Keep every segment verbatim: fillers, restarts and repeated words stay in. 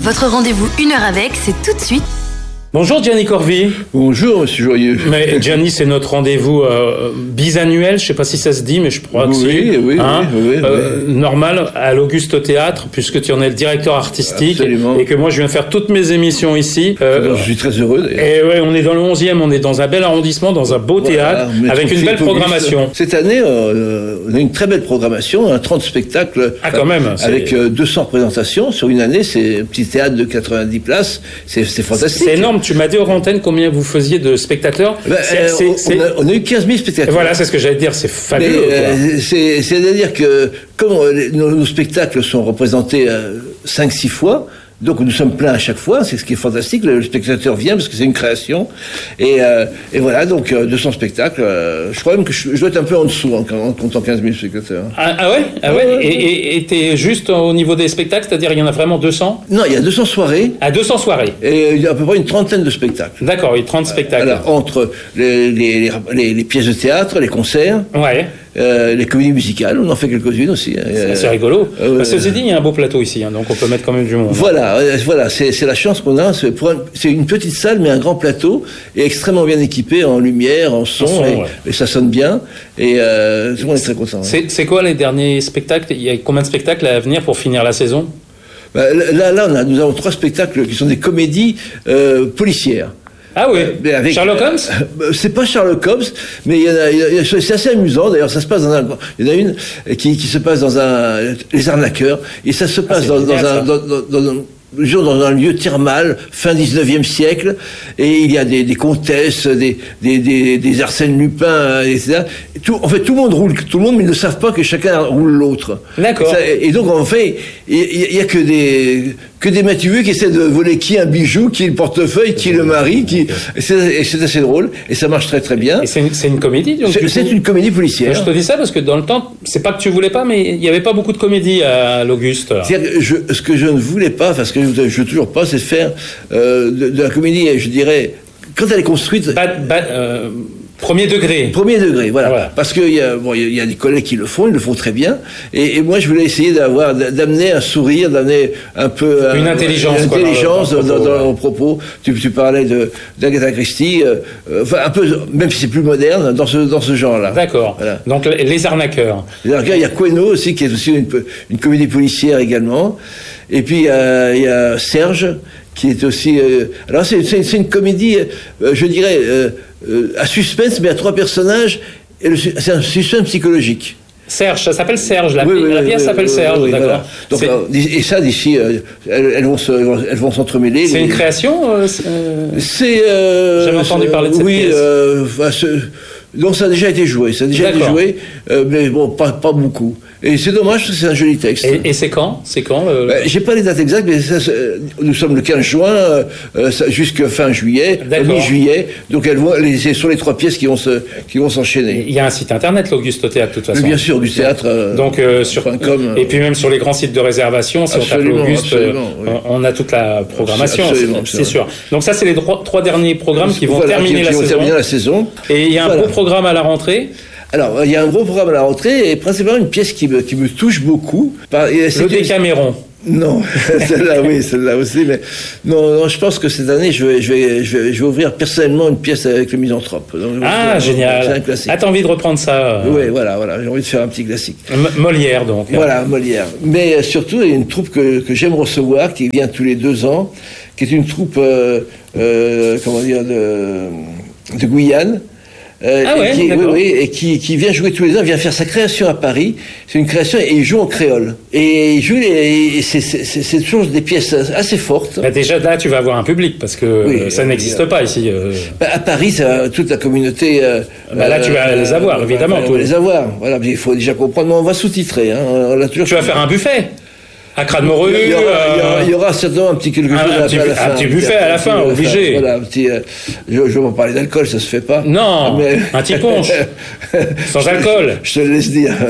Votre rendez-vous une heure avec, c'est tout de suite. Bonjour Gianni Corvi. Bonjour Monsieur Joyeux. Mais Gianni, c'est notre rendez-vous euh, bisannuel, je ne sais pas si ça se dit, mais je crois que oui, si. Oui, hein, oui, oui, euh, oui. Normal, à l'Auguste Théâtre, puisque tu en es le directeur artistique. Absolument. Et que moi je viens faire toutes mes émissions ici. Euh, je suis très heureux d'ailleurs. Et ouais, on est dans le onzième, on est dans un bel arrondissement, dans un beau théâtre, voilà, avec une belle programmation. Cette année, euh, on a une très belle programmation, hein, trente spectacles. Ah quand même. Avec euh, deux cents représentations sur une année, c'est un petit théâtre de quatre-vingt-dix places, c'est, c'est fantastique. C'est énorme, tu m'as dit hors antenne combien vous faisiez de spectateurs. Ben, c'est, euh, c'est, on, c'est... On, a, on a eu quinze mille spectateurs. Voilà, c'est ce que j'allais dire, c'est fabuleux. Mais, euh, c'est, c'est-à-dire que comme les, nos, nos spectacles sont représentés euh, cinq six fois, donc nous sommes pleins à chaque fois, c'est ce qui est fantastique, le spectateur vient parce que c'est une création, et, euh, et voilà, donc euh, deux cents spectacles, euh, je crois même que je, je dois être un peu en dessous en, en comptant quinze mille spectateurs. Ah, ah ouais, ah ouais, ouais. Et, et t'es juste au niveau des spectacles, c'est-à-dire il y en a vraiment deux cents? Non, il y a deux cents soirées. Ah, deux cents soirées. Et il y a à peu près une trentaine de spectacles. D'accord, oui, trente spectacles. Alors, entre les, les, les, les pièces de théâtre, les concerts. Ouais. Euh, les comédies musicales, on en fait quelques-unes aussi. C'est assez rigolo. Euh, Parce que c'est dit, il y a un beau plateau ici, hein, donc on peut mettre quand même du monde. Voilà, euh, voilà, c'est, c'est la chance qu'on a. C'est, pour un, c'est une petite salle, mais un grand plateau, et extrêmement bien équipé en lumière, en son, en son et, ouais. et ça sonne bien. Et euh, tout le monde est très content. C'est, c'est quoi les derniers spectacles? Il y a combien de spectacles à venir pour finir la saison? Bah, là, là on a, nous avons trois spectacles qui sont des comédies euh, policières. Ah oui, euh, avec, Sherlock Holmes euh, c'est pas Sherlock Holmes, mais il y en a, il y a, c'est assez amusant. D'ailleurs, ça se passe dans un, il y en a une qui, qui se passe dans un, les arnaqueurs, et ça se passe ah, dans, dans, un, dans, dans, dans, dans, dans un lieu thermal, fin dix-neuvième siècle, et il y a des, des comtesses, des, des, des, des Arsène Lupin, et cetera. Tout, en fait, tout le monde roule, tout le monde, mais ils ne savent pas que chacun roule l'autre. D'accord. Et, ça, et donc, en fait, il y a que des, que des Mathieu qui essaient de voler qui un bijou, qui le portefeuille, qui le mari, qui, et c'est, et c'est assez drôle, et ça marche très très bien. Et c'est une, c'est une comédie, donc c'est, c'est une comédie policière. Je te dis ça parce que dans le temps, c'est pas que tu voulais pas, mais il n'y avait pas beaucoup de comédie à l'Auguste. C'est-à-dire que je, ce que je ne voulais pas, parce que je ne veux toujours pas, c'est de faire euh, de, de la comédie, je dirais, quand elle est construite... Bad, bad, euh... Premier degré. Premier degré, voilà. voilà. Parce qu'il y a, bon, il y a des collègues qui le font, ils le font très bien. Et, et moi, je voulais essayer d'avoir, d'amener un sourire, d'amener un peu une un, intelligence, une intelligence quoi, dans, dans, dans, dans, dans, dans le propos. Tu, tu parlais de d'Agatha Christie, euh, enfin un peu, même si c'est plus moderne, dans ce dans ce genre-là. D'accord. Voilà. Donc les arnaqueurs. Les arnaqueurs. Il y a Queno aussi, qui est aussi une, une comédie policière également. Et puis euh, il y a Serge, qui est aussi. Euh, alors c'est, c'est, c'est une comédie, euh, je dirais. Euh, Euh, à suspense, mais à trois personnages, et le, c'est un suspense psychologique. Serge, ça s'appelle Serge, la, oui, oui, la pièce oui, s'appelle oui, Serge, oui, d'accord. Voilà. Donc, euh, et ça, d'ici, euh, elles, elles, vont se, elles vont s'entremêler. C'est les... une création euh, C'est... Euh, J'avais entendu parler de cette oui, pièce. Euh, bah, donc ça a déjà été joué, ça a déjà d'accord. été joué, euh, mais bon, pas, pas beaucoup. Et c'est dommage parce que c'est un joli texte. Et, et c'est quand C'est quand le... ben, j'ai pas les dates exactes, mais ça, nous sommes le quinze juin euh, jusqu'à fin juillet, mi-juillet. Donc elles vont, les, c'est sur les trois pièces qui vont se, qui vont s'enchaîner. Il y a un site internet, l'Auguste Théâtre, de toute façon. Mais bien sûr, Auguste Théâtre. Euh, Donc euh, sur com, et puis même sur les grands sites de réservation, si on tape l'Auguste, euh, oui. on a toute la programmation. Absolument, c'est, c'est sûr. Donc ça, c'est les trois, trois derniers programmes qui vont voilà, terminer, qui, la, qui saison. vont terminer la saison. Et il y a un voilà. gros programme à la rentrée. Alors, il y a un gros programme à la rentrée, et principalement une pièce qui me, qui me touche beaucoup. C'est le Décaméron. Non, celle-là, oui, celle-là aussi, mais non, non, je pense que cette année, je vais, je vais, je vais, je vais ouvrir personnellement une pièce avec le Misanthrope. Donc, ah, c'est, génial. C'est un classique. Ah, t'as envie de reprendre ça euh... Oui, voilà, voilà, j'ai envie de faire un petit classique. M- Molière, donc. Voilà, Molière. Mais surtout, il y a une troupe que, que j'aime recevoir, qui vient tous les deux ans, qui est une troupe, euh, euh, comment dire, de, de Guyane. Euh, ah ouais, et qui, d'accord. oui, oui, et qui, qui vient jouer tous les ans, vient faire sa création à Paris. C'est une création et il joue en créole. Et il joue, et c'est, c'est, c'est, c'est toujours des pièces assez fortes. Bah déjà là, tu vas avoir un public parce que oui, ça n'existe euh, pas ici. Euh... Bah à Paris, ça, toute la communauté. Euh, bah là, tu vas les avoir, euh, évidemment. On va les avoir. Voilà, il faut déjà comprendre. Mais on va sous-titrer. Hein. On a toujours tu vas faire un buffet. À Crâne-Morue, il y aura, euh... il y aura, il y aura certainement un petit quelque chose un, à, un, petit, à la fin. Un petit buffet à la fin, obligé. Voilà, un petit. Euh, je, je vais pas parler d'alcool, ça se fait pas. Non, mais... un petit punch, sans alcool. Je te le laisse dire.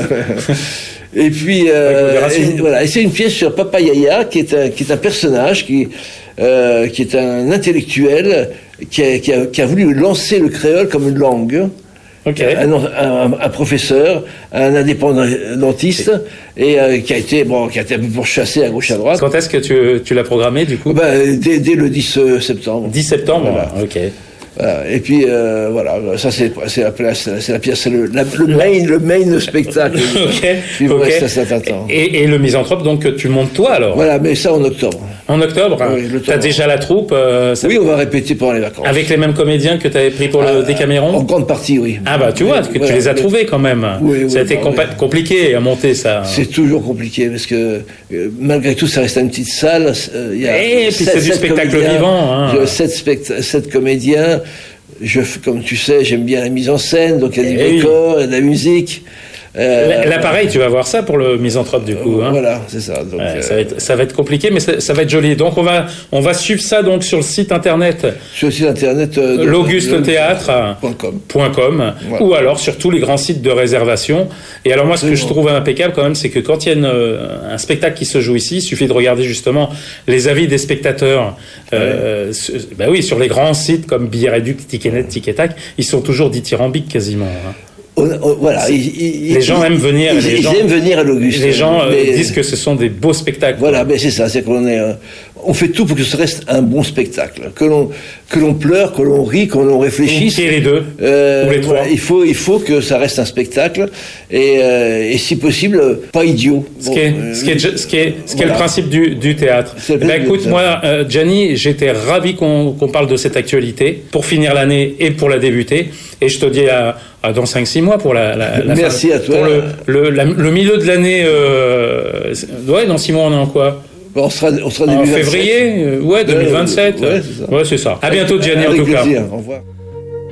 Et puis, euh, et, voilà, et c'est une pièce sur Papa Yaya, qui est un, qui est un personnage, qui, euh, qui est un intellectuel, qui a, qui, a, qui a voulu lancer le créole comme une langue. Okay. Un, un, un professeur, un indépendantiste, et euh, qui a été bon, qui a été un peu pourchassé à gauche à droite. Quand est-ce que tu, tu l'as programmé du coup? Ben, dès, dès le dix septembre. dix septembre, voilà. Ok. Voilà. Et puis euh, voilà, ça c'est c'est la place, c'est la pièce, c'est le, la, le main, le main spectacle. Ok. Puis vous okay. restez à Saint-Tintin. Et, et le Misanthrope, donc tu montes toi alors? Voilà, mais ça en octobre. En octobre, oui, t'as déjà la troupe euh, Oui, on va répéter pendant les vacances. Avec les mêmes comédiens que tu avais pris pour le ah, Décaméron? En grande partie, oui. Ah bah tu vois, que voilà, tu les as mais... trouvés quand même. Oui, oui, ça a été bah, compa- oui. compliqué à monter ça. C'est toujours compliqué parce que euh, malgré tout, ça reste une petite salle. Euh, y a et puis c'est du spectacle vivant. Hein. Il y a sept, spect- sept comédiens. Je, comme tu sais, j'aime bien la mise en scène, donc il y a des décors, il y a de la musique. Euh, Là, pareil, tu vas voir ça pour le Misanthrope du coup. Euh, hein. Voilà, c'est ça. Donc, ouais, euh, ça, va être, ça va être compliqué, mais ça, ça va être joli. Donc on va, on va suivre ça donc sur le site internet. Sur le site internet euh, l'auguste théâtre point com voilà. Ou alors sur tous les grands sites de réservation. Et alors moi, ce que je trouve impeccable quand même, c'est que quand il y a une, un spectacle qui se joue ici, il suffit de regarder justement les avis des spectateurs. Euh, ouais. sur, bah oui, sur les grands sites comme Billets Réduc, Ticketnet, Ticketac, ils sont toujours dithyrambiques quasiment. Hein. On, on, voilà, il, il, les gens il, aiment venir. Ils, les ils gens, aiment venir à l'Auguste. Les gens euh, mais, disent que ce sont des beaux spectacles. Voilà, mais c'est ça, c'est qu'on est, euh, on fait tout pour que ce reste un bon spectacle, que l'on que l'on pleure, que l'on rit, que l'on réfléchisse. Et les deux, euh, ou les trois. Voilà, il faut il faut que ça reste un spectacle et, euh, et si possible pas idiot. Ce qui est bon, ce qui est ce qui est ce qui est voilà. le principe du du théâtre. Eh ben, écoute, moi, euh, Gianni, j'étais ravi qu'on qu'on parle de cette actualité pour finir l'année et pour la débuter. Et je te dis à, à dans cinq six mois pour la, la, la Merci fin, à toi. Pour le, le, la, le milieu de l'année. Euh, ouais, dans six mois, on est en quoi? Bon, on sera, on sera début en février, euh, ouais, deux mille vingt-sept. Ouais, c'est ça. Ouais, c'est ça. À bientôt, Gianni, en tout plaisir. cas. Au revoir.